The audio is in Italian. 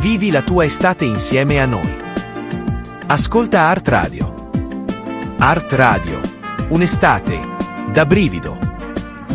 Vivi la tua estate insieme a noi. Ascolta Art Radio. Art Radio. Un'estate da brivido.